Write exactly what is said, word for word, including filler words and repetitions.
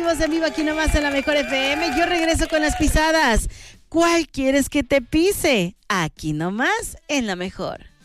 seguimos en vivo aquí nomás en la Mejor F M. Yo regreso con las pisadas. ¿Cuál quieres que te pise? Aquí nomás en la Mejor.